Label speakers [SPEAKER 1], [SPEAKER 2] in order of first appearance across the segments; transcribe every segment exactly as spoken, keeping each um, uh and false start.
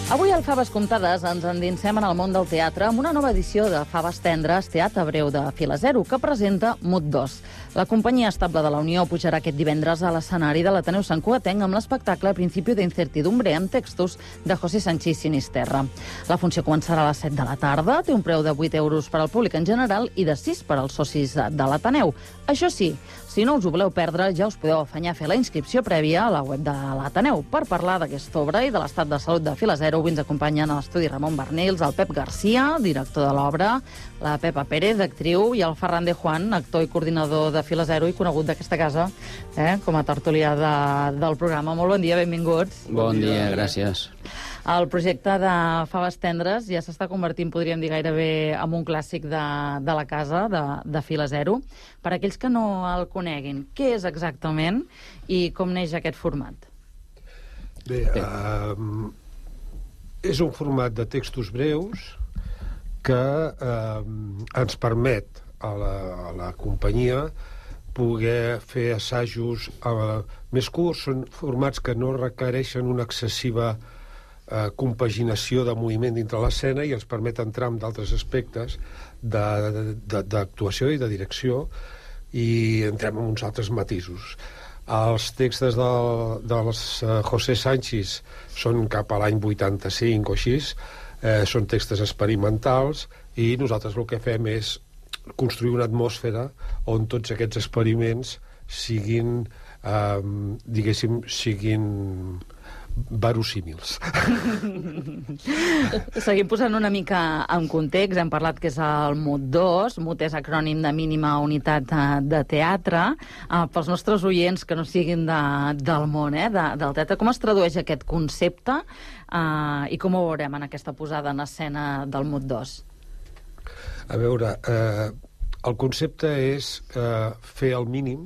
[SPEAKER 1] Avui al Faves Comptades ens endinsem en el món del teatre amb una nova edició de Faves Tendres, Teatre Breu de Fila Zero, que presenta Mut dos. La companyia estable de la Unió pujarà aquest divendres a l'escenari de l'Ateneu Sant Cugatenc amb l'espectacle Principio de Incertidumbre, amb textos de José Sanchís Sinisterra. La funció començarà a les set de la tarda, té un preu de vuit euros per al públic en general i de sis per als socis de l'Ateneu. Això sí, si no us ho voleu perdre, ja us podeu afanyar a fer la inscripció prèvia a la web de l'Ateneu. Per parlar d'aquesta obra i de l'estat de salut de Fila Zero, avui ens acompanyen a l'estudi Ramon Barnils, el Pep Garcia, director de l'obra, la Pepa Pérez, actriu, i el Ferran de Juan, actor i coordinador de Fila Zero i conegut d'aquesta casa eh, com a tertulià de, del programa. Molt bon dia, benvinguts.
[SPEAKER 2] Bon dia, gràcies.
[SPEAKER 1] El projecte de Faves Tendres ja s'està convertint, podríem dir, gairebé en un clàssic de, de la casa, de, de Fila Zero. Per aquells que no el coneguin, què és exactament i com neix aquest format?
[SPEAKER 3] Bé, uh, és un format de textos breus que uh, ens permet a la, a la companyia poder fer assajos uh, més curts. Són formats que no requereixen una excessiva Uh, compaginació de moviment dintre l'escena i ens permet entrar en d'altres aspectes d'actuació i de direcció i entrem en uns altres matisos. Els textos del, dels uh, José Sanchís són cap a l'any vuitanta-cinc o així, eh, són textos experimentals i nosaltres el que fem és construir una atmosfera on tots aquests experiments siguin, eh, diguéssim, siguin verosímils.
[SPEAKER 1] Seguim posant una mica en context. Hem parlat que és el Mut dos. Mut és acrònim de mínima unitat de, de teatre. Uh, pels nostres oients que no siguin de, del món eh, de, del teatre, com es tradueix aquest concepte uh, i com ho veurem en aquesta posada en escena del Mut dos?
[SPEAKER 3] A veure, eh, el concepte és eh, fer el mínim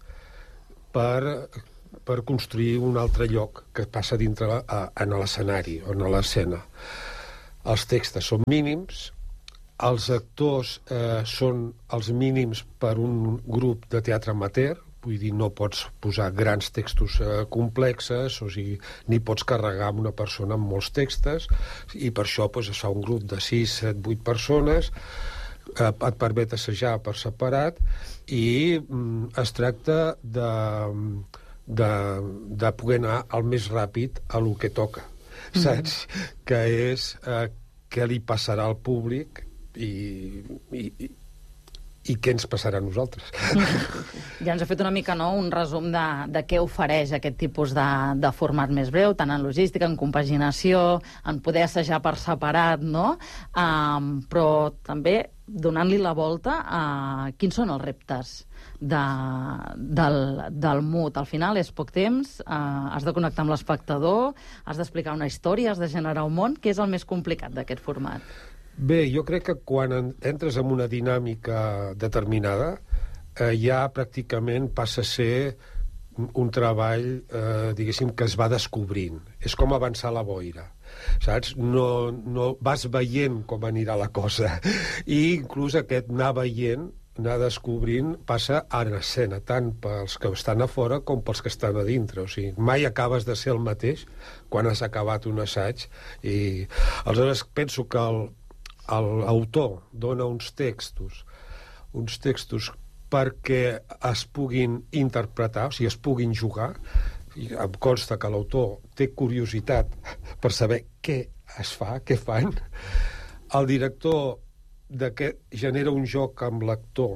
[SPEAKER 3] per per construir un altre lloc que passa dintre la, a, en l'escenari o en l'escena. Els textos són mínims, els actors eh, són els mínims per un grup de teatre amateur, vull dir, no pots posar grans textos eh, complexes, o sigui, ni pots carregar amb una persona amb molts textos, i per això doncs, es fa un grup de sis, set, vuit persones, eh, et permet assajar per separat, i mm, es tracta de... De, de poder anar el més ràpid a lo que toca, saps? Mm. Que és eh, què li passarà al públic i, i, i, i què ens passarà a nosaltres.
[SPEAKER 1] Ja ens ha fet una mica no, un resum de, de què ofereix aquest tipus de, de format més breu, tant en logística, en compaginació, en poder assajar per separat, no? Um, però també donant-li la volta a quins són els reptes de, del, del Mut. Al final és poc temps, eh, has de connectar amb l'espectador, has d'explicar una història, has de generar un món. Què és el més complicat d'aquest format?
[SPEAKER 3] Bé, jo crec que quan entres en una dinàmica determinada, eh, ja pràcticament passa a ser un treball, eh, diguéssim, que es va descobrint. És com avançar la boira, saps? No, no vas veient com anirà la cosa. I inclús aquest anar veient, anar descobrint, passa en escena, tant pels que estan a fora com pels que estan a dintre. O sigui, mai acabes de ser el mateix quan has acabat un assaig. I aleshores penso que el, l'autor dona uns textos, uns textos perquè es puguin interpretar, o sigui, es puguin jugar. I em consta que l'autor té curiositat per saber què es fa, què fan. El director de què genera un joc amb l'actor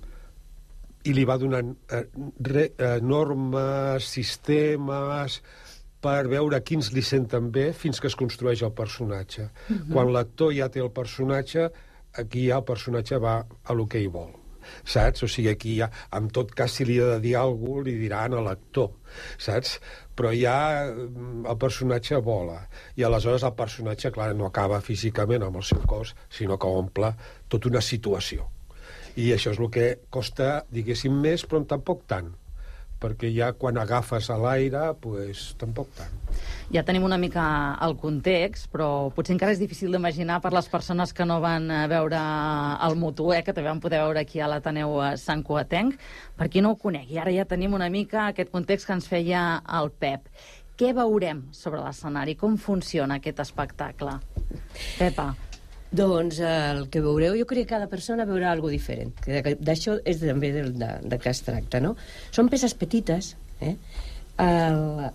[SPEAKER 3] i li va donant eh, re, eh, normes, sistemes, per veure quins li senten bé fins que es construeix el personatge. Mm-hmm. Quan l'actor ja té el personatge, aquí ja el personatge va a lo que hi vol, saps? O sigui, aquí ja, en tot cas, si li ha de dir alguna cosa, li diran a l'actor, saps? Però ja el personatge vola. I aleshores el personatge, clar, no acaba físicament amb el seu cos, sinó que omple tota una situació. I això és el que costa, diguéssim, més, però tampoc tant. Perquè ja quan agafes a l'aire, pues, tampoc tant.
[SPEAKER 1] Ja tenim una mica el context, però potser encara és difícil d'imaginar per les persones que no van veure el Mut u, eh, que també van poder veure aquí a l'Ateneu Sant Cugatenc. Per qui no ho conegui, ara ja tenim una mica aquest context que ens feia el Pep. què veurem sobre l'escenari? Com funciona aquest espectacle? Pepa.
[SPEAKER 2] Doncs el que veureu, jo crec que cada persona veurà alguna diferent. D'això és també del, de, de què es tracta, no? Són peces petites, eh? El,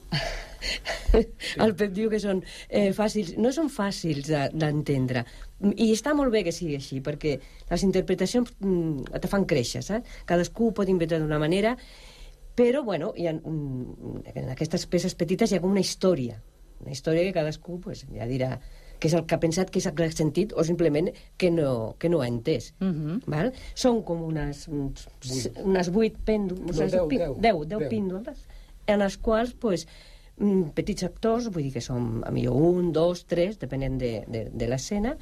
[SPEAKER 2] el Pep diu que són eh, fàcils. No són fàcils d'entendre. I està molt bé que sigui així, perquè les interpretacions mm, te fan créixer, saps? Cadascú ho pot inventar d'una manera, però, bueno, hi ha, en aquestes peces petites hi ha com una història. Una història que cadascú pues, ja dirà que és el que ha pensat, que és el que ha sentit, o simplement que no, que no ha entès. Uh-huh. Val? Són com unes, uns, unes vuit pèndols, no, deu, deu, deu, deu píndoles, en les quals, pues, petits actors, vull dir que són a millor un, dos, tres, depenent de, de, de l'escena,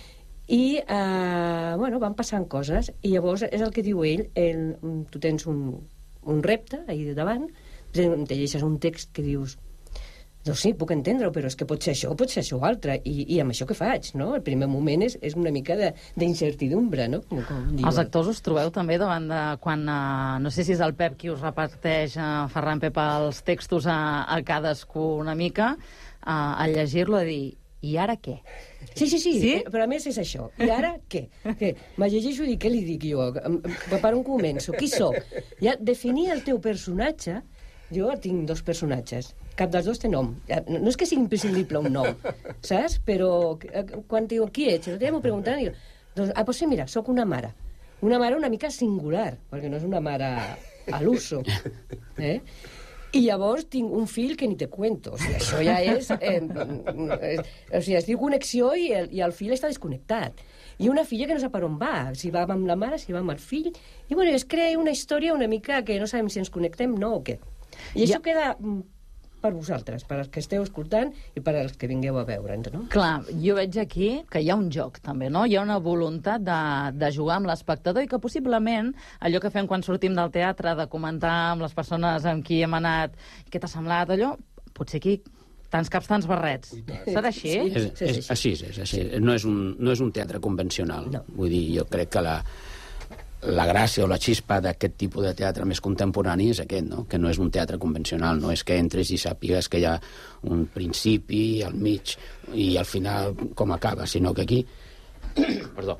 [SPEAKER 2] i, eh, bueno, van passant coses, i llavors és el que diu ell, el, tu tens un, un repte ahí davant, te llegeixes un text que dius, doncs sí, puc entendre-ho, però és que pot ser això, pot ser això altre, i, i amb això què faig, no? El primer moment és, és una mica d'incertidumbre, no? Com, com diuen.
[SPEAKER 1] Els actors us trobeu també davant de quan, uh, no sé si és el Pep qui us reparteix, uh, Ferran Pepa, els textos a, a cadascú una mica, uh, a llegir-lo i dir, i ara què?
[SPEAKER 2] Sí, sí, sí, sí, però a més és això. I ara què? què? Me llegeixo i dic, què li dic jo? Per on començo? Qui sóc? Ja, definir el teu personatge. Jo tinc dos personatges. Cap dels dos té nom. No és que sigui imprescindible un nom, saps? Però quan diu, qui ets? Ja m'ho preguntaran i dic, doncs, ah, doncs sí, mira, sóc una mare. Una mare una mica singular, perquè no és una mare a l'uso. Eh? I llavors tinc un fill que ni te cuento. O sigui, això ja és... Eh, eh, o sigui, es diu connexió i el, i el fill està desconnectat. I una filla que no sap per on va, si va amb la mare, si va amb el fill. I bueno, es crea una història una mica que no sabem si ens connectem, no, o què. I això ja queda per vosaltres, per als que esteu escoltant i per als que vingueu a veure'ns, no?
[SPEAKER 1] Clar, jo veig aquí que hi ha un joc, també, no? Hi ha una voluntat de, de jugar amb l'espectador i que possiblement allò que fem quan sortim del teatre, de comentar amb les persones amb qui hem anat, què t'ha semblat, allò, potser aquí tants caps, tants barrets. Serà així?
[SPEAKER 4] Sí, és, és, és així, és així. No és un, no és un teatre convencional. No. Vull dir, jo crec que la... la gràcia o la xispa d'aquest tipus de teatre més contemporani és aquest, no? Que no és un teatre convencional, no és que entres i sàpigues que hi ha un principi, al mig i al final com acaba, sinó que aquí perdó,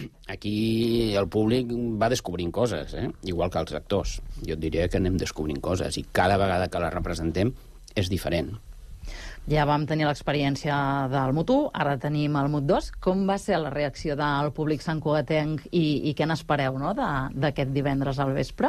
[SPEAKER 4] aquí el públic va descobrint coses, eh? Igual que els actors. Jo et diria que anem descobrint coses i cada vegada que la representem és diferent.
[SPEAKER 1] Ja vam tenir l'experiència del Mut u, ara tenim el Mut dos. Com va ser la reacció del públic santcugatenc i, i què n'espereu, no?, d'aquest divendres al vespre?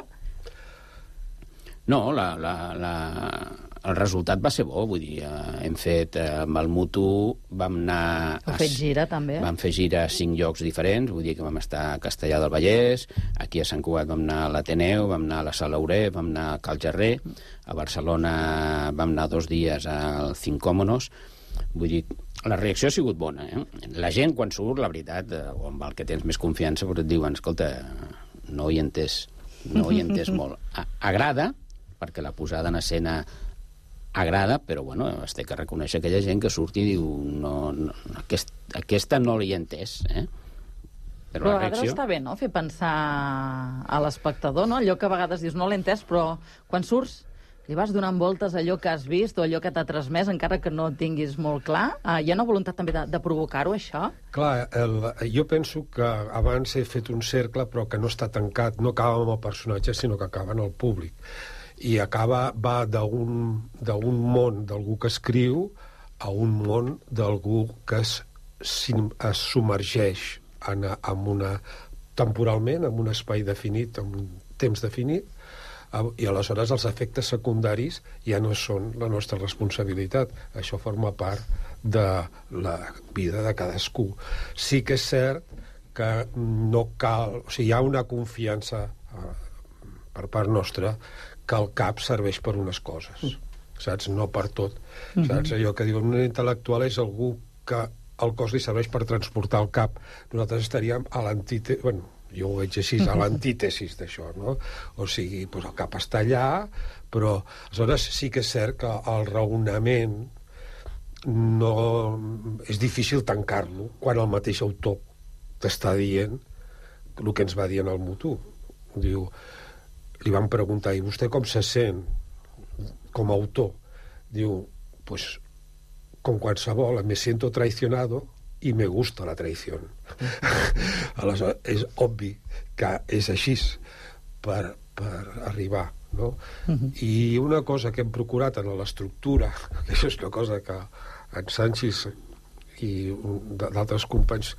[SPEAKER 4] No, la, la, la, el resultat va ser bo, vull dir, eh, hem fet, eh, amb el Mut u vam anar...
[SPEAKER 1] Heu fet gira, també?
[SPEAKER 4] Vam fer gira a cinc llocs diferents, vull dir que vam estar a Castellar del Vallès, aquí a Sant Cugat vam anar a l'Ateneu, vam anar a la Sala Auré, vam anar a Cal Jarrer, a Barcelona vam anar dos dies al Cincòmonos, vull dir, la reacció ha sigut bona, eh? La gent, quan surt, la veritat, o amb el que tens més confiança, però et diuen, escolta, no hi he entès, no hi he entès molt. A, agrada, perquè la posada en escena agrada, però bueno, es té que reconèixer aquella gent que surt i diu no, no, aquest, aquesta no l'hi he entès, eh?
[SPEAKER 1] Però, però a vegades reacció... està bé, no?, fer pensar a l'espectador, no? Allò que a vegades dius no l'he entès, però quan surts li vas donant voltes a allò que has vist o allò que t'ha transmès, encara que no ho tinguis molt clar. Uh, hi ha una voluntat també de, de provocar-ho, això?
[SPEAKER 3] Clar, el, jo penso que abans he fet un cercle, però que no està tancat, no acaba amb el personatge, sinó que acaba en el públic. I acaba, va d'un món d'algú que escriu a un món d'algú que es, es submergeix en, en una, temporalment, en un espai definit, en un temps definit, i aleshores els efectes secundaris ja no són la nostra responsabilitat. Això forma part de la vida de cadascú. Sí que és cert que no cal... O sigui, hi ha una confiança eh, per part nostra que el cap serveix per unes coses, saps? No per tot. Saps? Allò que diuen un intel·lectual és algú que el cos li serveix per transportar el cap. Nosaltres estaríem a l'antítesi... Bueno, jo ho veig així, a l'antítesis d'això, no? O sigui, doncs el cap està allà, però aleshores sí que és cert que el raonament no... és difícil tancar-lo quan el mateix autor t'està dient el que ens va dir en el Mut u. Diu, li van preguntar, i vostè com se sent com a autor? Diu, pues, com qualsevol, me siento traicionado i me gusta la traició. Aleshores, és obvi que és així per, per arribar, no? Uh-huh. I una cosa que hem procurat en l'estructura, que això és una cosa que en Sanchis i d'altres companys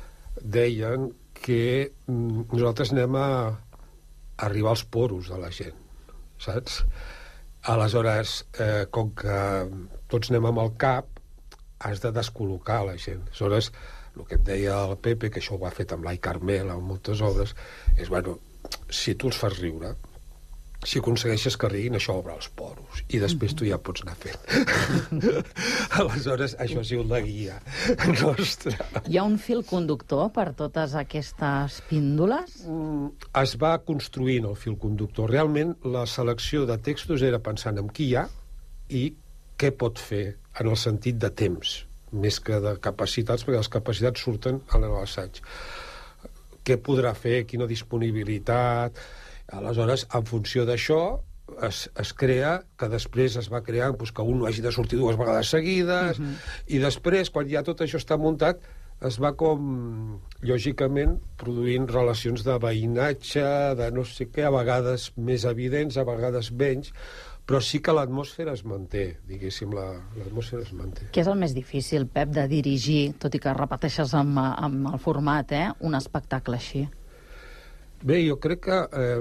[SPEAKER 3] deien, que nosaltres anem a arribar als poros de la gent, saps? Aleshores, eh, com que tots anem amb el cap, has de descol·locar la gent. Aleshores, el que em deia el Pepe, que això ho ha fet amb l'Ai Carmel, en moltes obres, és, bueno, si tu els fas riure, si aconsegueixes que riguin, això obre els poros, i després tu ja pots anar fent. Aleshores, això ha sigut la guia nostra.
[SPEAKER 1] Hi ha un fil conductor per totes aquestes píndoles?
[SPEAKER 3] Mm, es va construint el fil conductor. Realment, la selecció de textos era pensant en qui hi ha i què pot fer en el sentit de temps, més que de capacitats, perquè les capacitats surten a l'assaig. Què podrà fer, quina disponibilitat. Aleshores, en funció d'això, es, es crea, que després es va crear doncs, que un no hagi de sortir dues vegades seguides, uh-huh. i després, quan ja tot això està muntat, es va com, lògicament, produint relacions de veïnatge, de no sé què, a vegades més evidents, a vegades menys, però sí que l'atmosfera es manté, diguéssim, la, l'atmosfera es manté.
[SPEAKER 1] Què és el més difícil, Pep, de dirigir, tot i que repeteixes amb, amb el format, eh, un espectacle així?
[SPEAKER 3] Bé, jo crec que eh,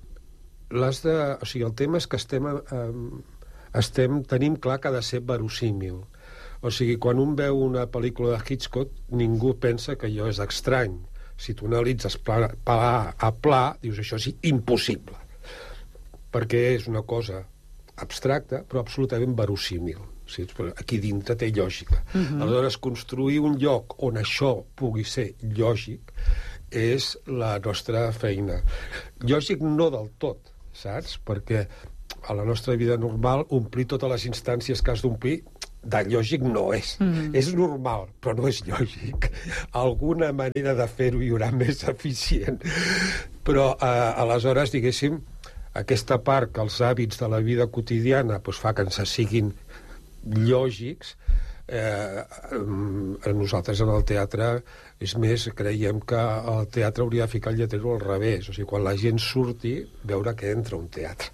[SPEAKER 3] l'has de... O sigui, el tema és que estem, eh, estem... Tenim clar que ha de ser verosímil. O sigui, quan un veu una pel·lícula de Hitchcock, ningú pensa que allò és estrany. Si tu analitzes pla, pla a pla, dius, això és impossible. Perquè és una cosa abstracta, però absolutament verosímil. O sigui, aquí dintre té lògica. Uh-huh. Aleshores, construir un lloc on això pugui ser lògic és la nostra feina. Lògic no del tot, saps? Perquè a la nostra vida normal omplir totes les instàncies que has d'omplir de lògic no és. Mm. És normal, però no és lògic. Alguna manera de fer-ho hi haurà més eficient. Però eh, aleshores, diguéssim, aquesta part que els hàbits de la vida quotidiana doncs, fa que ens siguin lògics, eh, a nosaltres en el teatre és més, creiem que el teatre hauria de ficar el lletero al revés, o sigui, quan la gent surti, veure que entra un teatre.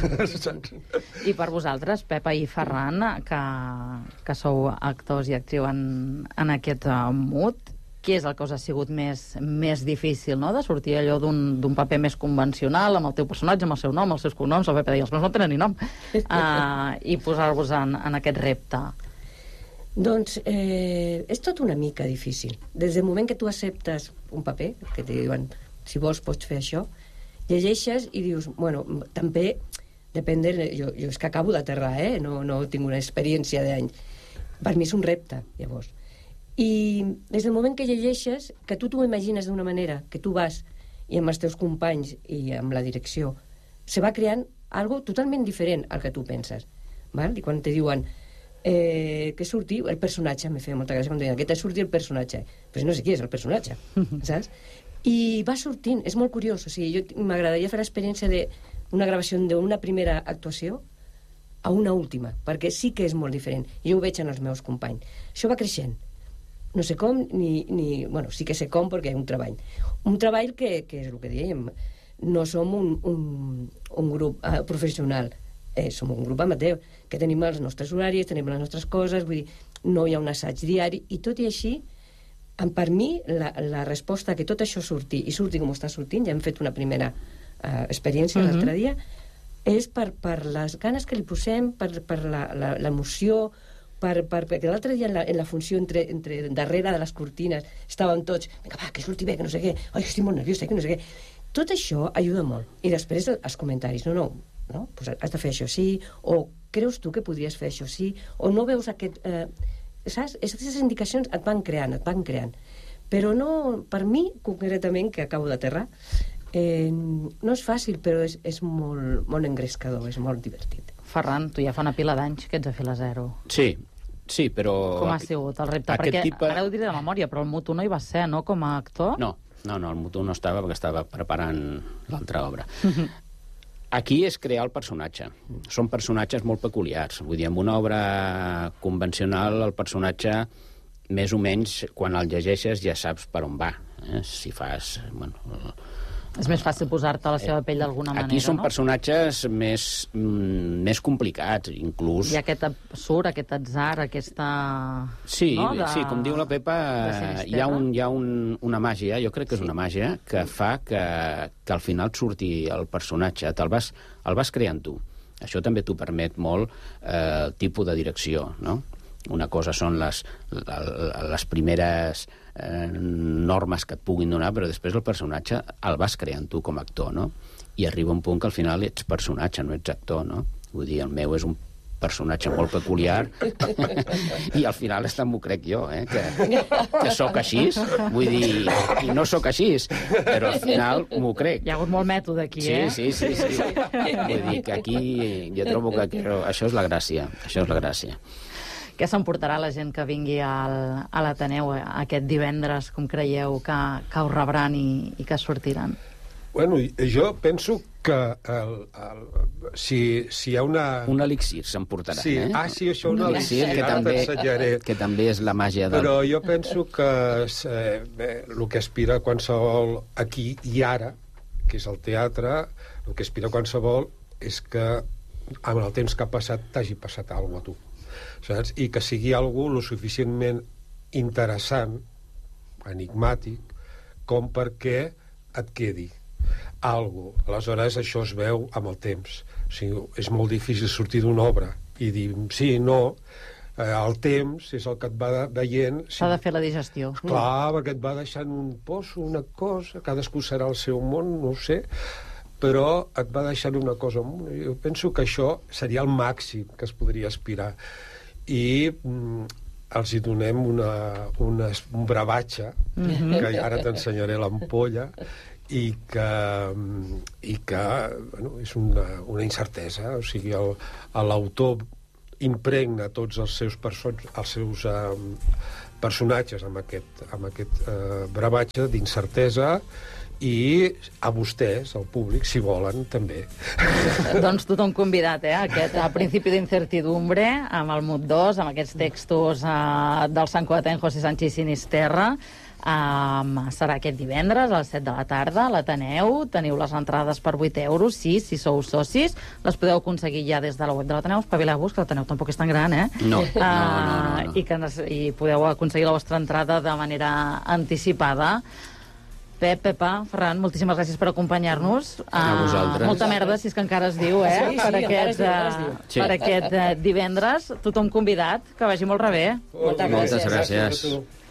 [SPEAKER 1] I per vosaltres, Pepa i Ferran, que, que sou actors i actriu en, en aquest uh, mut, què és el que us ha sigut més, més difícil, no?, de sortir allò d'un paper més convencional, amb el teu personatge, amb el seu nom, els seus cognoms, el Pepa deia, els meus no tenen ni nom, uh, i posar-vos en, en aquest repte?
[SPEAKER 2] Doncs eh, és tot una mica difícil. Des del moment que tu acceptes un paper, que te diuen, si vols pots fer això, llegeixes i dius, bueno, també depèn de... Jo, jo és que acabo d'aterrar, eh? No, no tinc una experiència d'anys. Per mi és un repte, llavors. I des del moment que llegeixes, que tu t'ho imagines d'una manera, que tu vas i amb els teus companys i amb la direcció, se va creant algo totalment diferent al que tu penses. Val? I quan te diuen... Eh, que surti el personatge, me feia molta gràcia quan deien que t'ha sortit el personatge, però no sé qui és el personatge, saps? I va sortint, és molt curiós, o sigui, jo m'agradaria fer l'experiència d'una gravació d'una primera actuació a una última, perquè sí que és molt diferent, jo ho veig en els meus companys, això va creixent, no sé com ni, ni bueno, sí que sé com perquè és un treball un treball que, que és el que dèiem, no som un, un, un grup uh, professional. Eh, som un grup amateur, que tenim els nostres horaris, tenim les nostres coses, vull dir, no hi ha un assaig diari, i tot i així, per mi, la, la resposta que tot això surti, i surti com està sortint, ja hem fet una primera uh, experiència uh-huh. l'altre dia, és per, per les ganes que li posem, per, per l'emoció, per, per, perquè l'altre dia en la, en la funció entre, entre darrere de les cortines estàvem tots, vinga va, que surti bé, que no sé què, oi, estic molt nerviosa, que no sé què. Tot això ajuda molt. I després els comentaris, no, no, no? Pues has de fer això sí, o creus tu que podries fer això sí, o no veus aquest... Eh, saps? Aquestes indicacions et van creant, et van creant. Però no, per mi, concretament, que acabo d'aterrar, eh, no és fàcil, però és, és molt, molt engrescador, és molt divertit.
[SPEAKER 1] Ferran, tu ja fa una pila d'anys que ets a Fila Zero.
[SPEAKER 4] Sí, sí, però...
[SPEAKER 1] Com ha sigut el repte? Perquè tipa... ara ho diré de memòria, però el Mutu no hi va ser, no?, com a actor?
[SPEAKER 4] No, no, no, el Mutu no estava perquè estava preparant l'altra obra. Aquí és crear el personatge. Són personatges molt peculiars. Vull dir, en una obra convencional, el personatge, més o menys, quan el llegeixes ja saps per on va. Eh? Si fas... Bueno,
[SPEAKER 1] és més fàcil posar-te a la seva pell d'alguna manera, no?
[SPEAKER 4] Aquí són personatges més, mm, més complicats, inclús.
[SPEAKER 1] I aquest absurd, aquest atzar, aquesta...
[SPEAKER 4] Sí,
[SPEAKER 1] no? de...
[SPEAKER 4] sí, com diu la Pepa, hi ha, un, hi ha un, una màgia, jo crec que és sí. una màgia, que fa que, que al final et surti el personatge, te'l vas, el vas creant tu. Això també t'ho permet molt eh, el tipus de direcció, no? Una cosa són les, les primeres eh, normes que et puguin donar, però després el personatge el vas creant tu com a actor, no? I arriba un punt que al final ets personatge, no ets actor, no? Vull dir, el meu és un personatge molt peculiar i al final està m'ho crec jo, eh? que, que sóc així, vull dir, i no sóc així, però al final m'ho crec.
[SPEAKER 1] Hi ha hagut molt mètode aquí,
[SPEAKER 4] sí,
[SPEAKER 1] eh?
[SPEAKER 4] Sí, sí, sí, sí. Vull dir que aquí jo trobo que això és la gràcia, això és la gràcia.
[SPEAKER 1] Què s'emportarà la gent que vingui al, a l'Ateneu aquest divendres? Com creieu que, que ho rebran i, i que sortiran?
[SPEAKER 3] Bueno, jo penso que el, el, si, si hi ha una...
[SPEAKER 4] Un elixir s'emportarà,
[SPEAKER 3] sí.
[SPEAKER 4] eh?
[SPEAKER 3] Ah, sí, això, un, un elixir,
[SPEAKER 4] que també, que també és la màgia del...
[SPEAKER 3] Però jo penso que eh, bé, el que aspira qualsevol aquí i ara, que és el teatre, el que aspira qualsevol és que amb el temps que ha passat t'hagi passat alguna cosa a tu. Saps? I que sigui algú lo suficientment interessant, enigmàtic, com perquè et quedi algo. Aleshores, això es veu amb el temps. O sigui, és molt difícil sortir d'una obra i dir sí, no, eh, el temps és el que et va veient...
[SPEAKER 1] S'ha de fer la digestió.
[SPEAKER 3] Clar, perquè et va deixant un poso, una cosa, cadascú serà el seu món, no ho sé, però et va deixant una cosa. Jo penso que això seria el màxim que es podria aspirar. I mm, els hi donem una, una, un bravatge, mm-hmm. que ara t'ensenyaré l'ampolla, i que, i que bueno, és una, una incertesa. O sigui, l'autor impregna tots els seus, perso els seus um, personatges amb aquest, amb aquest uh, bravatge d'incertesa, i a vostès, al públic, si volen, també.
[SPEAKER 1] Doncs tothom convidat, eh? Aquest a principi d'incertidumbre, amb el Mut dos, amb aquests textos eh, del Sant Coaten, José Sánchez Sinisterra. Um, serà aquest divendres a les set de la tarda a l'Ateneu. Teniu les entrades per vuit euros, sí, si sou socis. Les podeu aconseguir ja des de la web de l'Ateneu. Espavileu-vos, que l'Ateneu tampoc és tan gran, eh?
[SPEAKER 4] No,
[SPEAKER 1] uh,
[SPEAKER 4] no, no, no, no.
[SPEAKER 1] I, que, I podeu aconseguir la vostra entrada de manera anticipada. Pep, Pepa, Ferran, moltíssimes gràcies per acompanyar-nos.
[SPEAKER 4] A vosaltres.
[SPEAKER 1] Molta merda, si és que encara es diu, eh?
[SPEAKER 2] Sí, sí,
[SPEAKER 1] per aquest,
[SPEAKER 2] encara es diu,
[SPEAKER 1] uh,
[SPEAKER 4] sí.
[SPEAKER 1] per aquest uh, divendres. Tothom convidat, que vagi molt rebé.
[SPEAKER 2] Moltes
[SPEAKER 4] Moltes
[SPEAKER 2] gràcies.
[SPEAKER 4] gràcies.